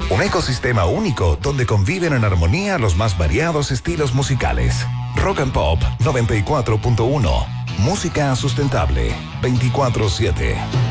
Un ecosistema único donde conviven en armonía los más variados estilos musicales. Rock and Pop 94.1. Música sustentable 24/7.